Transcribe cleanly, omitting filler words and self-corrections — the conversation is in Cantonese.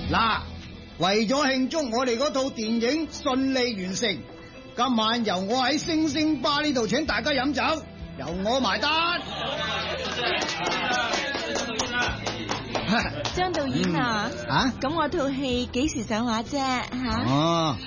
嗱，為咗慶祝我哋嗰套電影順利完成，今晚由我喺星星吧呢度請大家飲酒，由我埋單。 張導演啊， 啊？ 咁我套戲幾時上畫啫？吓？ 哦，